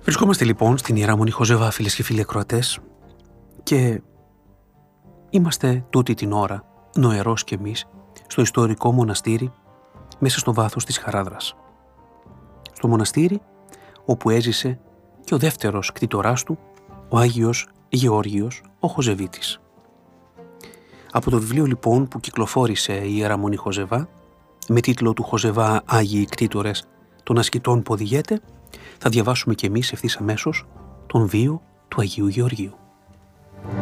Βρισκόμαστε λοιπόν στην Ιερά Μονή Χοζεβά, φίλες και φίλοι ακροατές, και είμαστε τούτη την ώρα, νοερός κι εμείς, στο ιστορικό μοναστήρι μέσα στο βάθος της Χαράδρας. Στο μοναστήρι όπου έζησε και ο δεύτερος κτήτοράς του, ο Άγιος Γεώργιος ο Χοζεβίτης. Από το βιβλίο λοιπόν που κυκλοφόρησε η Ιερά Μονή Χοζεβά, με τίτλο του «Χοζεβά Άγιοι Κτήτορες των Ασκητών που οδηγέται», θα διαβάσουμε κι εμείς ευθύς αμέσως τον βίο του Αγίου Γεωργίου.